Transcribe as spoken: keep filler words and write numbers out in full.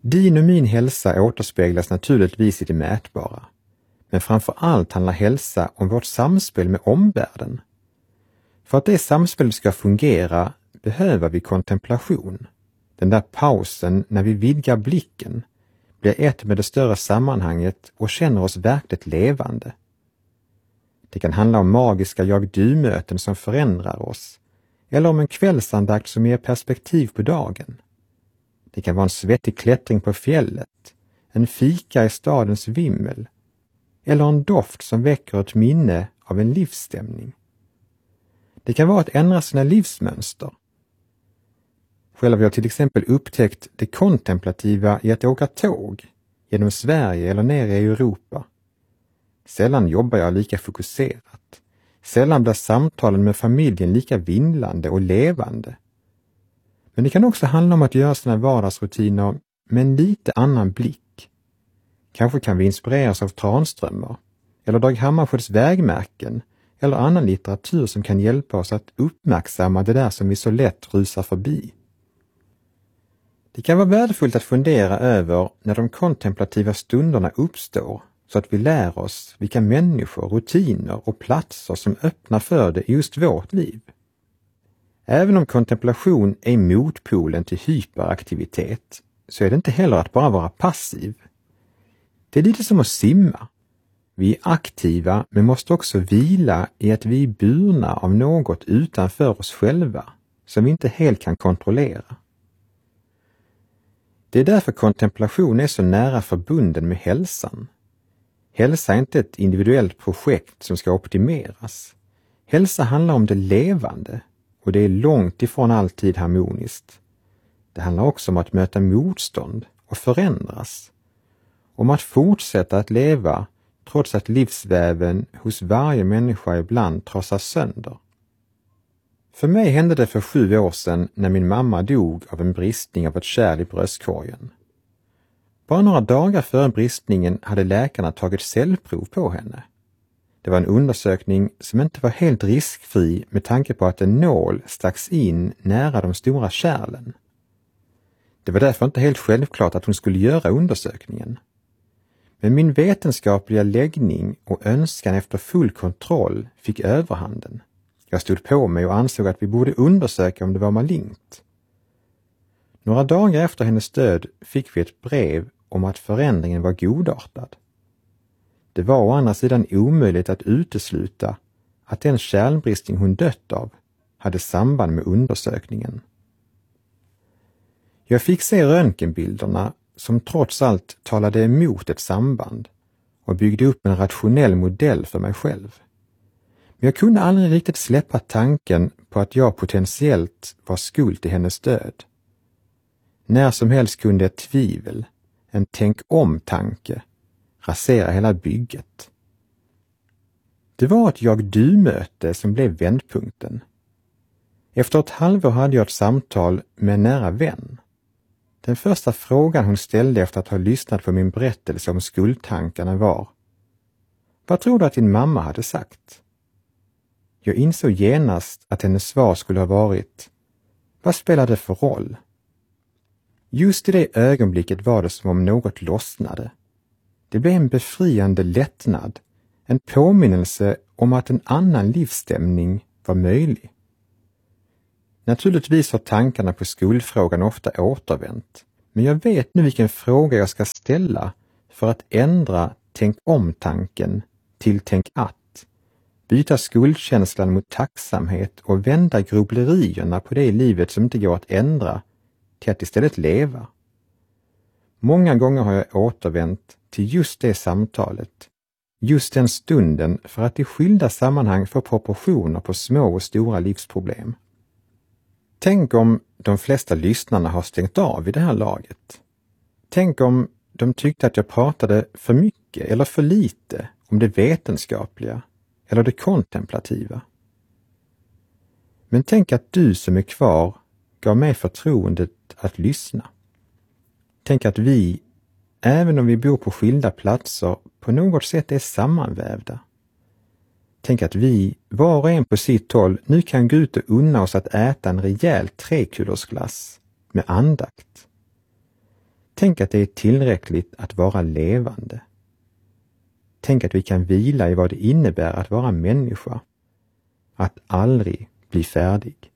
Din och min hälsa återspeglas naturligtvis i det mätbara. Men framför allt handlar hälsa om vårt samspel med omvärlden. För att det samspelet ska fungera behöver vi kontemplation. Den där pausen när vi vidgar blicken, blir ett med det större sammanhanget och känner oss verkligt levande. Det kan handla om magiska jag-du-möten som förändrar oss, eller om en kvällsandakt som ger perspektiv på dagen. Det kan vara en svettig klättring på fjället, en fika i stadens vimmel, eller en doft som väcker ett minne av en livsstämning. Det kan vara att ändra sina livsmönster. Själv har jag till exempel upptäckt det kontemplativa i att åka tåg genom Sverige eller ner i Europa. Sällan jobbar jag lika fokuserat. Sällan blir samtalen med familjen lika vindlande och levande. Men det kan också handla om att göra sina vardagsrutiner med en lite annan blick. Kanske kan vi inspireras av Tranströmer, eller Dag Hammarskjölds vägmärken, eller annan litteratur som kan hjälpa oss att uppmärksamma det där som vi så lätt rusar förbi. Det kan vara värdefullt att fundera över när de kontemplativa stunderna uppstår, så att vi lär oss vilka människor, rutiner och platser som öppnar för det i just vårt liv. Även om kontemplation är motpolen till hyperaktivitet, så är det inte heller att bara vara passiv. Det är lite som att simma. Vi är aktiva men måste också vila i att vi är burna av något utanför oss själva som vi inte helt kan kontrollera. Det är därför kontemplation är så nära förbunden med hälsan. Hälsa är inte ett individuellt projekt som ska optimeras. Hälsa handlar om det levande, och det är långt ifrån alltid harmoniskt. Det handlar också om att möta motstånd och förändras. Om att fortsätta att leva trots att livsväven hos varje människa ibland trasas sönder. För mig hände det för sju år sedan när min mamma dog av en bristning av ett kärl i bröstkorgen. Bara några dagar före bristningen hade läkarna tagit cellprov på henne. Det var en undersökning som inte var helt riskfri med tanke på att en nål stacks in nära de stora kärlen. Det var därför inte helt självklart att hon skulle göra undersökningen. Men min vetenskapliga läggning och önskan efter full kontroll fick överhanden. Jag stod på mig och ansåg att vi borde undersöka om det var malignt. Några dagar efter hennes död fick vi ett brev om att förändringen var godartad. Det var å andra sidan omöjligt att utesluta att den kärlbristning hon dött av hade samband med undersökningen. Jag fick se röntgenbilderna som trots allt talade emot ett samband och byggde upp en rationell modell för mig själv. Men jag kunde aldrig riktigt släppa tanken på att jag potentiellt var skuld till hennes död. När som helst kunde ett tvivel, en tänk-om-tanke, rasera hela bygget. Det var ett jag-du-möte som blev vändpunkten. Efter ett halvår hade jag ett samtal med en nära vän. Den första frågan hon ställde efter att ha lyssnat på min berättelse om skuldtankarna var: vad tror du att din mamma hade sagt? Jag insåg genast att hennes svar skulle ha varit: vad spelar det för roll? Just i det ögonblicket var det som om något lossnade. Det blev en befriande lättnad, en påminnelse om att en annan livsstämning var möjlig. Naturligtvis har tankarna på skuldfrågan ofta återvänt, men jag vet nu vilken fråga jag ska ställa för att ändra tänk-om-tanken till tänk-att, byta skuldkänslan mot tacksamhet och vända grubblerierna på det i livet som inte går att ändra till att istället leva. Många gånger har jag återvänt till just det samtalet, just den stunden, för att i skilda sammanhang få proportioner på små och stora livsproblem. Tänk om de flesta lyssnarna har stängt av i det här laget. Tänk om de tyckte att jag pratade för mycket eller för lite om det vetenskapliga eller det kontemplativa. Men tänk att du som är kvar gav mig förtroendet att lyssna. Tänk att vi, även om vi bor på skilda platser, på något sätt är sammanvävda. Tänk att vi, var och en på sitt håll, nu kan gå ut och unna oss att äta en rejäl trekulorsglass med andakt. Tänk att det är tillräckligt att vara levande. Tänk att vi kan vila i vad det innebär att vara människa. Att aldrig bli färdig.